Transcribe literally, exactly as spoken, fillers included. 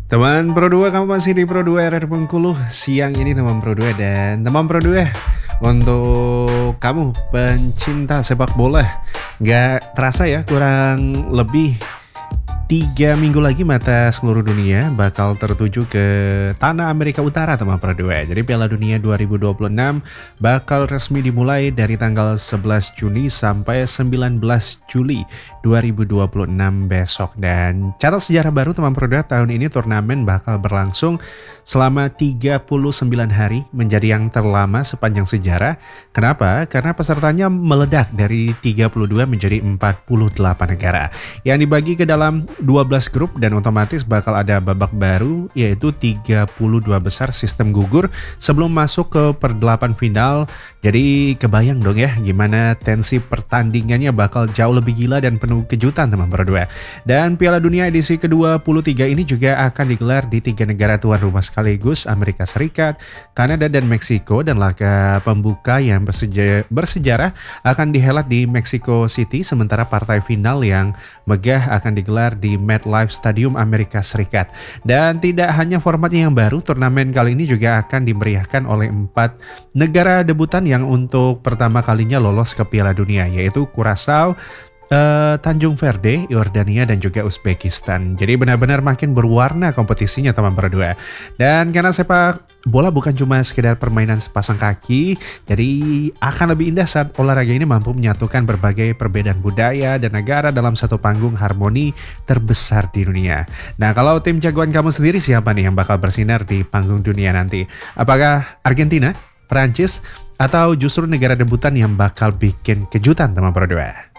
Teman Pro dua, kamu masih di Pro dua R R Bengkulu. Siang ini teman Pro dua dan teman Pro dua, untuk kamu pencinta sepak bola, gak terasa ya, kurang lebih tiga minggu lagi mata seluruh dunia bakal tertuju ke tanah Amerika Utara teman Pro dua. Jadi Piala Dunia dua ribu dua puluh enam bakal resmi dimulai dari tanggal sebelas Juni sampai sembilan belas Juli dua ribu dua puluh enam besok. Dan catat sejarah baru teman Pro dua, tahun ini turnamen bakal berlangsung selama tiga puluh sembilan hari, menjadi yang terlama sepanjang sejarah. Kenapa? Karena pesertanya meledak dari tiga puluh dua menjadi empat puluh delapan negara yang dibagi ke dalam dua belas grup, dan otomatis bakal ada babak baru yaitu tiga puluh dua besar sistem gugur sebelum masuk ke perdelapan final. Jadi kebayang dong ya gimana tensi pertandingannya bakal jauh lebih gila dan penuh kejutan teman Pro dua. Dan Piala Dunia edisi ke dua puluh tiga ini juga akan digelar di tiga negara tuan rumah sekaligus, Amerika Serikat, Kanada, dan Meksiko. Dan laga pembuka yang berseja- bersejarah akan dihelat di Mexico City, sementara partai final yang megah akan digelar di MetLife Stadium Amerika Serikat. Dan tidak hanya formatnya yang baru, turnamen kali ini juga akan dimeriahkan oleh empat negara debutan yang untuk pertama kalinya lolos ke Piala Dunia, yaitu Curaçao, Uh, Tanjung Verde, Yordania, dan juga Uzbekistan. Jadi benar-benar makin berwarna kompetisinya teman Pro dua. Dan karena sepak bola bukan cuma sekedar permainan sepasang kaki, jadi akan lebih indah saat olahraga ini mampu menyatukan berbagai perbedaan budaya dan negara dalam satu panggung harmoni terbesar di dunia. Nah, kalau tim jagoan kamu sendiri siapa nih yang bakal bersinar di panggung dunia nanti? Apakah Argentina, Prancis, atau justru negara debutan yang bakal bikin kejutan teman Pro dua?